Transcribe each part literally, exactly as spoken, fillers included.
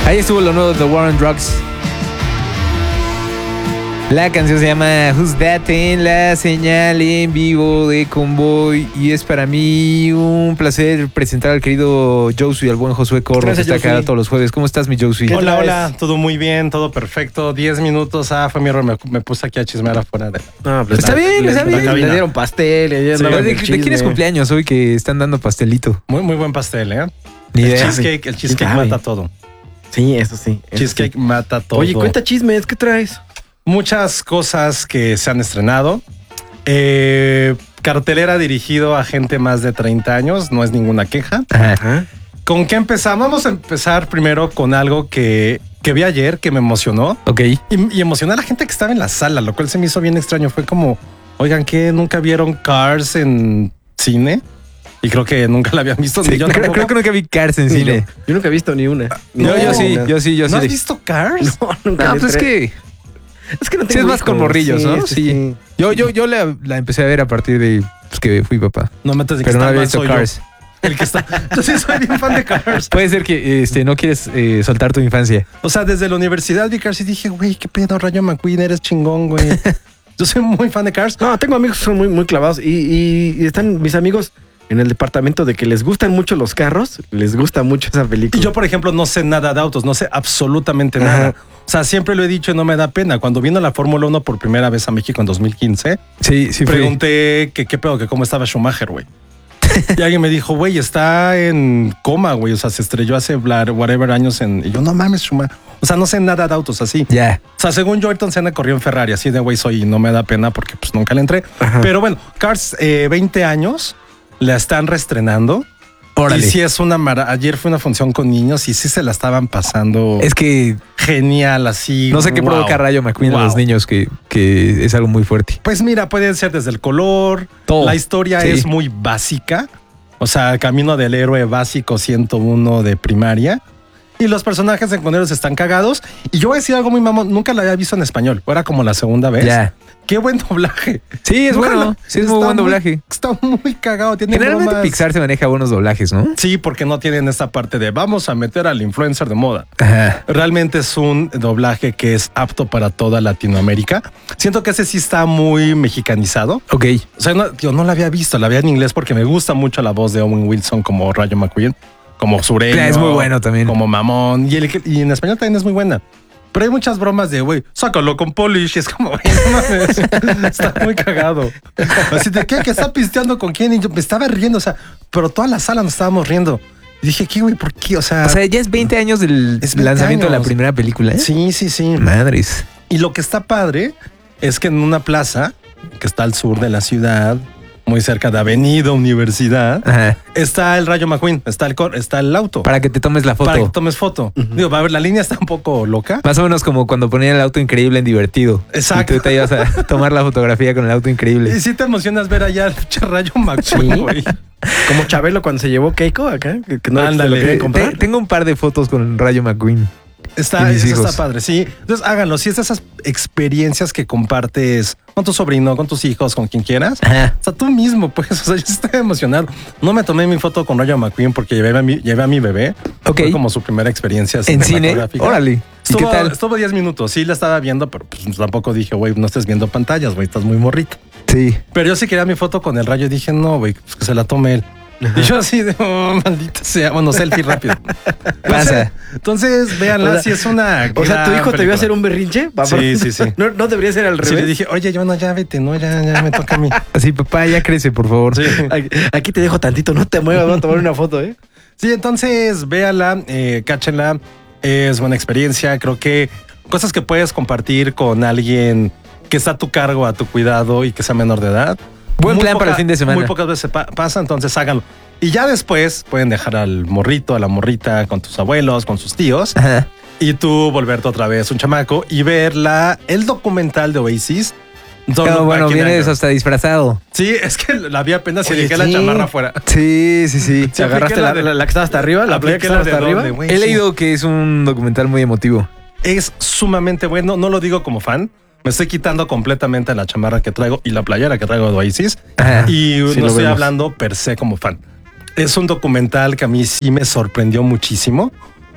Ahí estuvo lo nuevo de The War on Drugs. La canción se llama Who's That en la señal en vivo de Convoy. Y es para mí un placer presentar al querido Josué, al buen Josué Corro, Gracias, que está acá Josué. todos los jueves. ¿Cómo estás, mi Josué? Hola, hola, todo muy bien, todo perfecto. Diez minutos, ah, fue mi error, me, me puse aquí a chismear afuera de... No, pues Está bien, está bien. Le, le dieron pastel. Le dieron Sí. ¿De, de quién es cumpleaños hoy que están dando pastelito? Muy, muy buen pastel, ¿eh? Ni el idea. cheesecake, el cheesecake sabe? mata todo. Sí, eso sí. eso Cheesecake sí. mata todo. Oye, cuenta chismes, ¿qué traes? Muchas cosas que se han estrenado. Eh, cartelera dirigido a gente más de treinta años, no es ninguna queja. Ajá. Ajá. ¿Con qué empezamos? Vamos a empezar primero con algo que, que vi ayer que me emocionó. Ok. Y, y emocionó a la gente que estaba en la sala, lo cual se me hizo bien extraño. Fue como, oigan, ¿qué? ¿Nunca vieron Cars en cine? Y creo que nunca la habían visto. Sí, ni yo creo, tampoco. creo que nunca vi Cars en Ni cine. Yo, yo nunca he visto ni una. Ni Yo, No, yo sí, una. yo sí, yo ¿No sí. has visto Cars? No, nunca No, le pues es entré. que Es que no sí tengo es más hijos. con morrillos, ¿no? Sí, Sí. sí. Yo, yo, yo la, la empecé a ver a partir de pues, que fui papá. No metes de que Pero no está había mal, visto soy yo. Cars. El que está. Yo sí soy bien fan de Cars. Puede ser que este, no quieres eh, soltar tu infancia. O sea, desde la universidad vi Cars y dije, güey, qué pedo, Rayo McQueen, eres chingón, güey. Yo soy muy fan de Cars. No, tengo amigos que son muy, muy clavados y, y- y están mis amigos en el departamento de que les gustan mucho los carros, les gusta mucho esa película. Y yo, por ejemplo, no sé nada de autos, no sé absolutamente Ajá. nada. O sea, siempre lo he dicho y no me da pena. Cuando vino la Fórmula uno por primera vez a México en dos mil quince, Sí, sí, fui. pregunté que qué pedo, que cómo estaba Schumacher, güey. Y alguien me dijo, güey, está en coma, güey. O sea, se estrelló hace bla- whatever años en... Y yo, no mames, Schumacher. O sea, no sé nada de autos así. Ya. O sea, según yo, Ayrton Senna corrió en Ferrari. Así de güey soy y no me da pena porque pues nunca le entré. Ajá. Pero bueno, Cars, eh, veinte años, la están reestrenando. Órale. Y sí es una mara... Ayer fue una función con niños y sí se la estaban pasando Es que genial, así. no sé qué wow. provoca Rayo McQueen a Wow. los niños, que, que es algo muy fuerte. Pues mira, puede ser desde el color. Todo. La historia Sí. es muy básica. O sea, camino del héroe básico ciento uno de primaria. Y los personajes secundarios están cagados. Y yo voy a decir algo muy mamón. Nunca la había visto en español. Era como la segunda vez. Ya. Qué buen doblaje. Sí, es Nunca bueno. la- Sí, es muy está buen doblaje. Está muy cagado. Tiene Generalmente bromas. Pixar se maneja buenos doblajes, ¿no? Sí, porque no tienen esta parte de vamos a meter al influencer de moda. Ajá. Realmente es un doblaje que es apto para toda Latinoamérica. Siento que ese sí está muy mexicanizado. Ok. O sea, no, yo no la había visto, la había en inglés porque me gusta mucho la voz de Owen Wilson como Rayo McQueen, como sureño. Es muy bueno también. Como mamón. Y, el, y en español también es muy buena. Pero hay muchas bromas de, güey, sácalo con polish. Y es como, güey, no mames. Está muy cagado. Así de, ¿qué? ¿Que está pisteando con quién? Y yo me estaba riendo, o sea, pero toda la sala nos estábamos riendo. Y dije, ¿qué, güey? ¿Por qué? O sea, O sea, ya es veinte años del Es veinte lanzamiento de la años. primera película, ¿eh? sí, sí, sí. Madres. Y lo que está padre es que en una plaza que está al sur de la ciudad, muy cerca de Avenida Universidad, Ajá. está el Rayo McQueen, está el, cor- está el auto. Para que te tomes la foto. Para que tomes foto. Digo, a ver, la línea está un poco loca. Más o menos como cuando ponían el auto increíble en Divertido. Exacto. Y tú te ibas a tomar la fotografía con el auto increíble. Y sí te emocionas ver allá al pinche Rayo McQueen, Sí. güey. Como Chabelo cuando se llevó Keiko acá, que, que no Ándale. se lo querían Eh, comprar. te- tengo un par de fotos con Rayo McQueen. Está, Y mis eso hijos. está padre, sí. Entonces háganlo. Si es de esas experiencias que compartes con tu sobrino, con tus hijos, con quien quieras. Ajá. O sea, tú mismo, pues, o sea, yo estoy emocionado. No me tomé mi foto con Rayo McQueen porque llevé a mi, llevé a mi bebé. Ok. Fue como su primera experiencia En cine. cinematográfica. Órale. ¿Y qué Estuvo, tal? estuvo diez minutos. Sí, la estaba viendo, pero pues, tampoco dije, güey, no estés viendo pantallas, güey, estás muy morrito. Sí. Pero yo sí quería mi foto con el Rayo y dije, no, güey, pues que se la tome él. Y yo así de, oh, maldita sea. Bueno, selfie rápido. Pasa. Entonces, véanla, O sea, si es una. O sea, ¿tu gran hijo te vio película. hacer un berrinche? Sí, sí, sí. No, no debería ser al Sí, le revés. dije, oye, yo no, ya vete, no, ya, ya me toca a mí. Así, papá, ya crece, por favor. Sí. Aquí, aquí te dejo tantito, no te muevas, voy a tomar una foto, ¿eh? Sí, entonces véala, eh, cáchenla. Es buena experiencia. Creo que cosas que puedes compartir con alguien que está a tu cargo, a tu cuidado y que sea menor de edad. Buen Muy plan para el fin de semana. Muy pocas veces pa- pasa, entonces háganlo. Y ya después pueden dejar al morrito, a la morrita con tus abuelos, con sus tíos. Ajá. Y tú volverte otra vez un chamaco y ver la, el documental de Oasis. Don't Pero Look bueno, Back in vienes Anger. hasta disfrazado. Sí, es que la vi apenas y Oye, dejé la sí. chamarra afuera. Sí, sí, sí. Sí, ¿Agarraste apliqué la, la de- la- la que estaba hasta arriba? ¿La playa que Apliqué estaba la hasta de arriba? dónde, güey. He Sí. leído que es un documental muy emotivo. Es sumamente bueno, no lo digo como fan. Me estoy quitando completamente la chamarra que traigo y la playera que traigo de Oasis. Ajá. Y Sí, no lo estoy vemos. hablando per se como fan. Es un documental que a mí sí me sorprendió muchísimo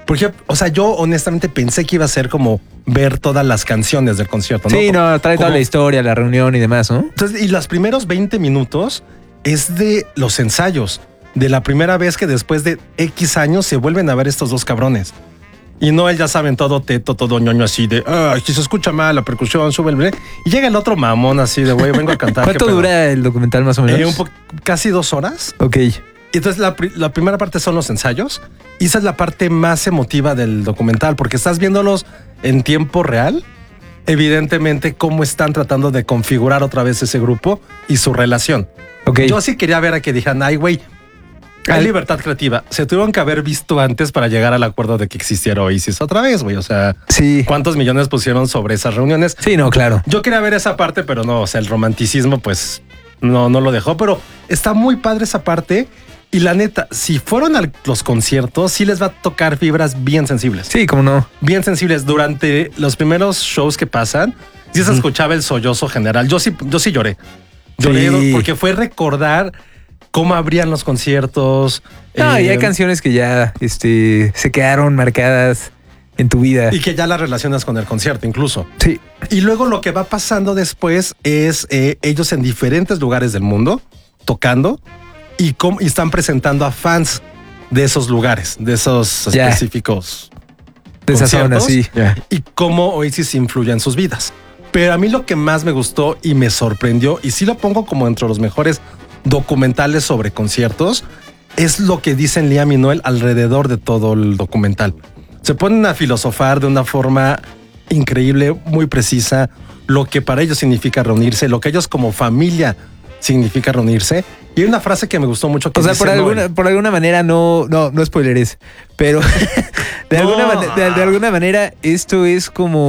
Porque, o sea, yo honestamente pensé que iba a ser como ver todas las canciones del concierto, ¿no? Sí, no, trae Como- toda la historia, la reunión y demás, ¿no? Entonces, y los primeros veinte minutos es de los ensayos, de la primera vez que después de X años se vuelven a ver estos dos cabrones. Y no, él ya saben todo teto, todo ñoño así de, ah, si se escucha mal la percusión, sube el bre-". Y llega el otro mamón así de, güey, vengo a cantar. ¿Cuánto ¿qué pedo?". dura el documental más o menos? Eh, un po- casi dos horas. Ok. Y entonces la, pri- la primera parte son los ensayos y esa es la parte más emotiva del documental porque estás viéndolos en tiempo real, evidentemente cómo están tratando de configurar otra vez ese grupo y su relación. Ok. Yo sí quería ver a que dijeran, ay güey, hay Al- libertad creativa. Se tuvieron que haber visto antes para llegar al acuerdo de que existiera Oasis otra vez, güey. O sea, Sí. ¿cuántos millones pusieron sobre esas reuniones? Sí, no, claro. Yo quería ver esa parte, pero no, o sea, el romanticismo, pues no, no lo dejó, pero está muy padre esa parte. Y la neta, si fueron a los conciertos, sí les va a tocar fibras bien sensibles. Sí, cómo no. Bien sensibles. Durante los primeros shows que pasan, sí se escuchaba el sollozo general. Yo sí, yo sí lloré. Lloré Sí. porque fue recordar cómo abrían los conciertos. No, y eh, hay canciones que ya este, se quedaron marcadas en tu vida. Y que ya las relacionas con el concierto incluso. Sí. Y luego lo que va pasando después es eh, ellos en diferentes lugares del mundo tocando y, cómo- y están presentando a fans de esos lugares, de esos Ya. específicos De esa zona, conciertos sí. Ya. y cómo Oasis influye en sus vidas. Pero a mí lo que más me gustó y me sorprendió, y sí lo pongo como entre los mejores documentales sobre conciertos, es lo que dicen Liam y Noel alrededor de todo el documental. Se ponen a filosofar de una forma increíble, muy precisa, lo que para ellos significa reunirse, lo que ellos como familia significa reunirse. Y hay una frase que me gustó mucho que O sea, dice por Noel. alguna, por alguna manera no, no, no spoileres, pero de, No. alguna mane- de, de alguna manera esto es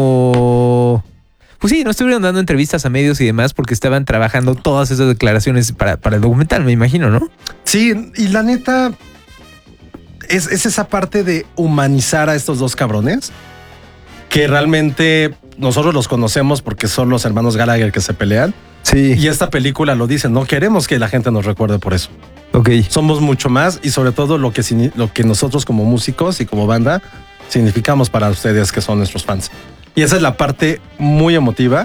como... Pues sí, no estuvieron dando entrevistas a medios y demás porque estaban trabajando todas esas declaraciones para, para el documental, me imagino, ¿no? Sí, y la neta es, es esa parte de humanizar a estos dos cabrones que realmente nosotros los conocemos porque son los hermanos Gallagher que se pelean. Sí. Y esta película lo dice, no queremos que la gente nos recuerde por eso. Ok. Somos mucho más y sobre todo lo que, signi- lo que nosotros como músicos y como banda significamos para ustedes que son nuestros fans. Y esa es la parte muy emotiva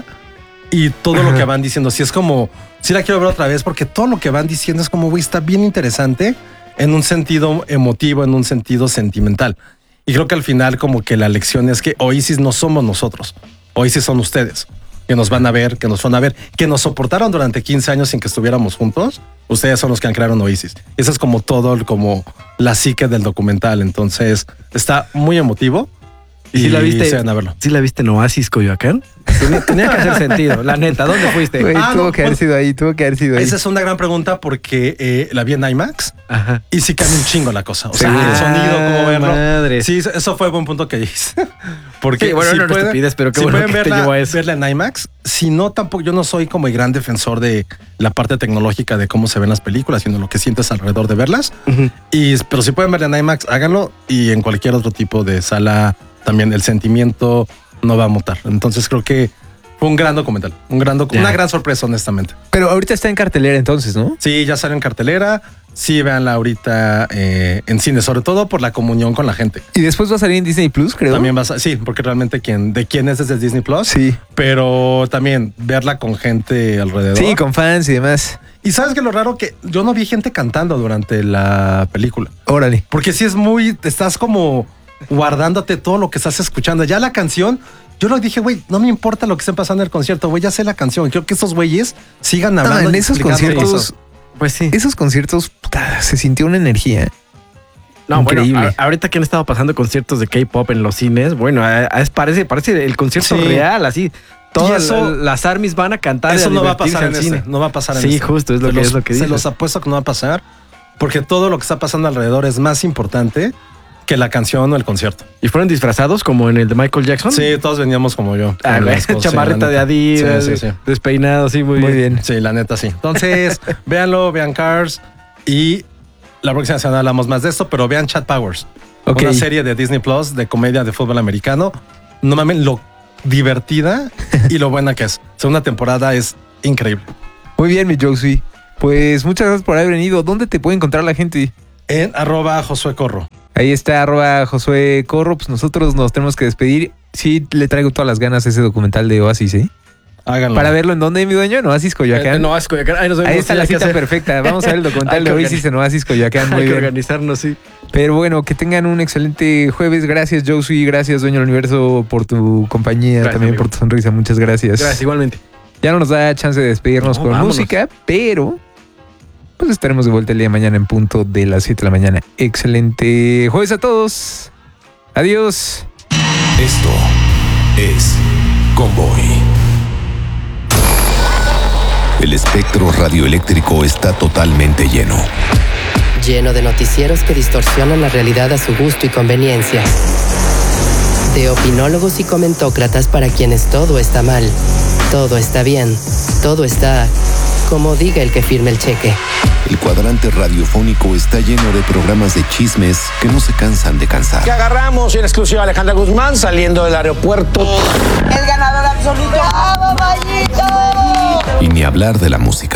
y todo lo Ajá. que van diciendo. Si es como, si la quiero ver otra vez porque todo lo que van diciendo es como, güey, está bien interesante en un sentido emotivo, en un sentido sentimental. Y creo que al final como que la lección es que Oasis no somos nosotros, Oasis son ustedes, que nos van a ver, que nos van a ver, que nos soportaron durante quince años sin que estuviéramos juntos. Ustedes son los que han creado Oasis. Eso es como todo, el- como la psique del documental. Entonces está muy emotivo. ¿Y si la viste? se van a verlo. ¿Sí la viste en Oasis, Coyoacán? Tenía, tenía que hacer sentido. La neta, ¿dónde fuiste? Güey, Ah, tuvo no, que haber pues- sido ahí, tuvo que haber sido ahí. Esa es una gran pregunta porque eh, la vi en IMAX Ajá. y sí cambia un chingo la cosa. O sea, Sí. el sonido, cómo verlo. Madre. Sí, eso fue buen punto que hice. Porque Sí, bueno, no era estupidez, pero qué si bueno pueden que te verla, llevó a eso. verla en IMAX. Si no, tampoco, yo no soy como el gran defensor de la parte tecnológica de cómo se ven las películas, sino lo que sientes alrededor de verlas. Ujú. Y, pero si pueden verla en IMAX, háganlo. Y en cualquier otro tipo de sala, también el sentimiento no va a mutar. Entonces creo que fue un gran documental, un gran docu- Ya. una gran sorpresa, honestamente. Pero ahorita está en cartelera entonces, ¿no? Sí, ya salió en cartelera. Sí, véanla ahorita eh, en cine, sobre todo por la comunión con la gente. Y después va a salir en Disney Plus, creo. También vas a, sí, porque realmente quien, de quién es desde Disney Plus. Sí. Pero también verla con gente alrededor. Sí, con fans y demás. Y sabes que lo raro que yo no vi gente cantando durante la película. Órale. Porque sí es muy, te estás como guardándote todo lo que estás escuchando. Ya la canción, yo lo dije, güey, no me importa lo que esté pasando en el concierto, güey, ya sé la canción. Quiero que esos güeyes sigan No, hablando. en y esos explicando conciertos, cosas. Pues sí. esos conciertos, puta, se sintió una energía. No, Increíble. bueno, a- ahorita que han estado pasando conciertos de K-pop en los cines, bueno, a- a- es- parece, parece el concierto Sí. real, así. Todas eso- la- las armies van a cantar. y Eso no va a divertirse pasar en al este. cine. No va a pasar en Sí, este. justo, es lo Se que- los- es lo que Se dices. los apuesto que no va a pasar porque todo lo que está pasando alrededor es más importante que la canción o el concierto. ¿Y fueron disfrazados como en el de Michael Jackson? Sí, todos veníamos como yo. Ah, con güey, las cosas, sí, chamarrita la de neta. Adidas, Sí, sí, sí. despeinado, sí, muy, Muy bien. bien. Sí, la neta sí. Entonces, véanlo, vean Cars y la próxima semana hablamos más de esto, pero vean Chat Powers. Ok. Una serie de Disney Plus de comedia de fútbol americano. No mames lo divertida y lo buena que es. Segunda temporada es increíble. Muy bien, mi Josie. Pues muchas gracias por haber venido. ¿Dónde te puede encontrar la gente? En arroba Josué Corro. Ahí está, arroba Josué Corro. Pues nosotros nos tenemos que despedir. Sí, le traigo todas las ganas a ese documental de Oasis, ¿eh? Háganlo. Para verlo en dónde, mi dueño, en Oasis Coyoacán. Eh, no, Oasis Coyoacán. Ahí, nos vemos, Ahí está sí, la hay que cita hacer. perfecta. Vamos a ver el documental Hay de que Oasis en Oasis Coyoacán. Muy Hay que bien. organizarnos, sí. Pero bueno, que tengan un excelente jueves. Gracias, Josué. Gracias, Dueño del Universo, por tu compañía. Gracias, también amigo. por tu sonrisa. Muchas gracias. Gracias, igualmente. Ya no nos da chance de despedirnos No, con vámonos. música, pero pues estaremos de vuelta el día de mañana en punto de las siete de la mañana. Excelente jueves a todos. Adiós. Esto es Convoy. El espectro radioeléctrico está totalmente lleno. Lleno de noticieros que distorsionan la realidad a su gusto y conveniencia. De opinólogos y comentócratas para quienes todo está mal, todo está bien, todo está como diga el que firme el cheque. El cuadrante radiofónico está lleno de programas de chismes que no se cansan de cansar. Que agarramos en exclusiva a Alejandra Guzmán saliendo del aeropuerto. El ganador absoluto. ¡Bravo, Mayito! Y ni hablar de la música.